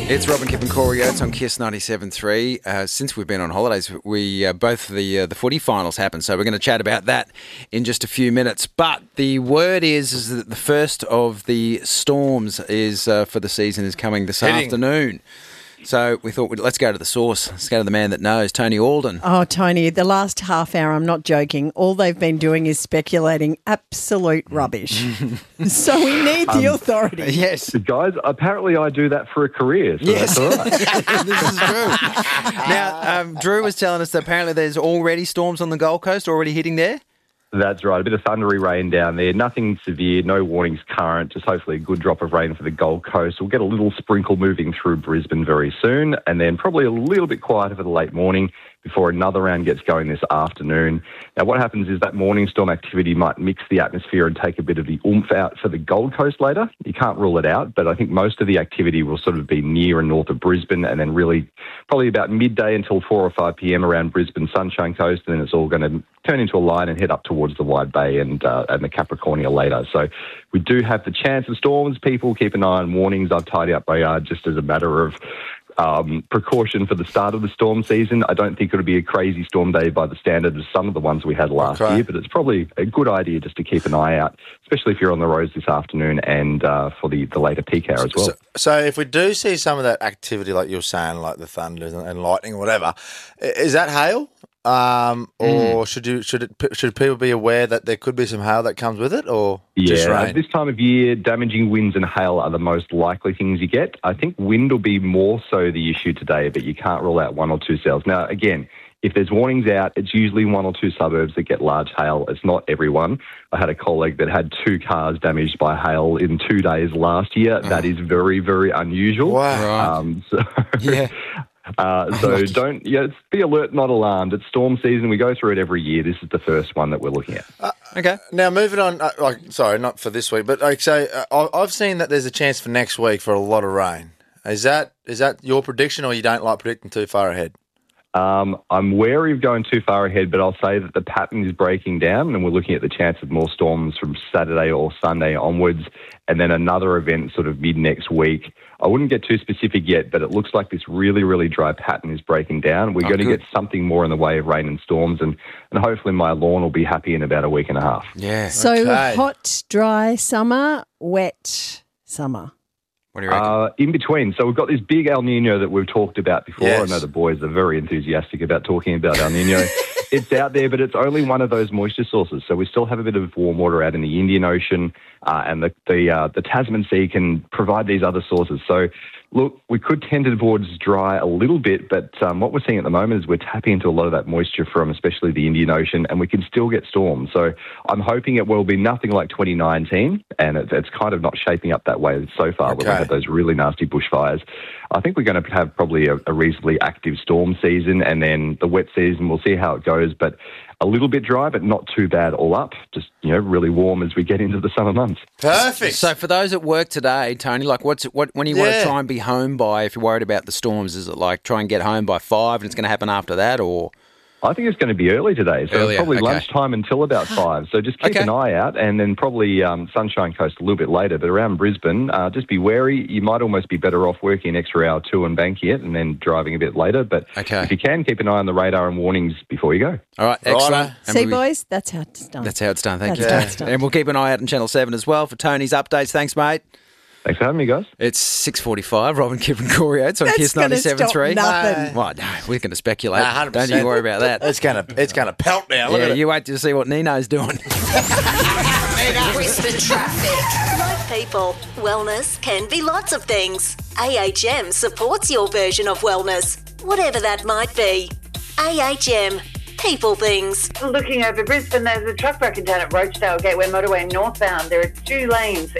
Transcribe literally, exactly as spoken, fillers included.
It's Robin, Kip and Corey Oates on Kiss ninety-seven point three. Uh, since we've been on holidays, we uh, both the uh, the footy finals happened, so we're going to chat about that in just a few minutes. But the word is, is that the first of the storms is uh, for the season is coming this Hitting. afternoon. So we thought, we'd, let's go to the source. Let's go to the man that knows, Tony Alden. Oh, Tony, the last half hour, I'm not joking, all they've been doing is speculating absolute rubbish. So we need the um, authority. Yes. Guys, apparently I do that for a career, so yes. that's all right. This is true. Now, um, Drew was telling us that apparently there's already storms on the Gold Coast already hitting there. That's right. A bit of thundery rain down there. Nothing severe, no warnings current, just hopefully a good drop of rain for the Gold Coast. We'll get a little sprinkle moving through Brisbane very soon, and then probably a little bit quieter for the late morning before another round gets going this afternoon. Now, what happens is that morning storm activity might mix the atmosphere and take a bit of the oomph out for the Gold Coast later. You can't rule it out, but I think most of the activity will sort of be near and north of Brisbane, and then really probably about midday until four or five p.m. around Brisbane Sunshine Coast, and then it's all going to turn into a line and head up towards the Wide Bay and uh, and the Capricornia later. So we do have the chance of storms. People keep an eye on warnings. I've tidied up my yard just as a matter of um, precaution for the start of the storm season. I don't think it'll be a crazy storm day by the standard of some of the ones we had last okay. year, but it's probably a good idea just to keep an eye out, especially if you're on the roads this afternoon and uh, for the, the later peak hour as well. So, so if we do see some of that activity, like you're saying, like the thunder and lightning or whatever, is that hail? Um, or mm. should you should it, should people be aware that there could be some hail that comes with it, or just yeah, rain? This time of year, damaging winds and hail are the most likely things you get. I think wind will be more so the issue today, but you can't rule out one or two cells. Now, again, if there's warnings out, it's usually one or two suburbs that get large hail. It's not everyone. I had a colleague that had two cars damaged by hail in two days last year. Oh. That is very, very unusual. Wow. Right. Um, so yeah. Uh, so don't yeah, be alert, not alarmed. It's storm season. We go through it every year. This is the first one that we're looking at. Uh, okay. Now moving on. Uh, like, sorry, not for this week, but like say, uh, I've seen that there's a chance for next week for a lot of rain. Is that is that your prediction, or you don't like predicting too far ahead? Um, I'm wary of going too far ahead, but I'll say that the pattern is breaking down, and we're looking at the chance of more storms from Saturday or Sunday onwards, and then another event sort of mid next week. I wouldn't get too specific yet, but it looks like this really, really dry pattern is breaking down. We're oh, going to good. get something more in the way of rain and storms, and, and hopefully my lawn will be happy in about a week and a half. Yeah. So okay. hot, dry summer, wet summer. What do you reckon? Uh, in between. So we've got this big El Nino that we've talked about before. Yes. I know the boys are very enthusiastic about talking about El Nino. It's out there, but it's only one of those moisture sources. So we still have a bit of warm water out in the Indian Ocean, uh, and the the, uh, the Tasman Sea can provide these other sources. So look, we could tend towards dry a little bit, but um, what we're seeing at the moment is we're tapping into a lot of that moisture from especially the Indian Ocean, and we can still get storms. So I'm hoping it will be nothing like twenty nineteen, and it, it's kind of not shaping up that way so far. Okay. We've had those really nasty bushfires. I think we're going to have probably a, a reasonably active storm season, and then the wet season, we'll see how it goes, but a little bit dry, but not too bad all up. Just, you know, really warm as we get into the summer months. Perfect. So for those at work today, Tony, like what's what when you want Yeah. to try and be home by, if you're worried about the storms, is it like try and get home by five and it's going to happen after that, or? I think it's going to be early today, so Earlier, probably okay. lunchtime until about five. So just keep Okay. an eye out, and then probably um, Sunshine Coast a little bit later. But around Brisbane, uh, just be wary. You might almost be better off working an extra hour two and Bankit and then driving a bit later. But Okay. if you can, keep an eye on the radar and warnings before you go. All right, excellent. Righto. And See, we- boys, that's how it's done. That's how it's done. Thank That's you. how it's done. And we'll keep an eye out on Channel seven as well for Tony's updates. Thanks, mate. Thanks for having me, guys. It's six forty-five. Robin, Kip and Corey Oates on That's Kiss gonna ninety-seven point three. stop nothing. Well, no, we're going to speculate. Nah, one hundred percent. Don't you worry about that. It's gonna it's gonna pelt now. Look Yeah, at it. you wait to see what Nino's doing. Brisbane traffic. Like people, wellness can be lots of things. A H M supports your version of wellness, whatever that might be. A H M. People things. Looking over Brisbane, there's a truck broken down at Roachdale Gateway Motorway northbound. There are two lanes